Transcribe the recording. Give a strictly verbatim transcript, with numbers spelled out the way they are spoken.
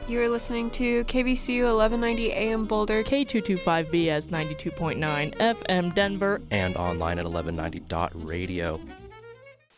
You're listening to K B C U eleven ninety A M Boulder, K two twenty-five B S ninety-two point nine F M Denver, and online at eleven ninety dot radio.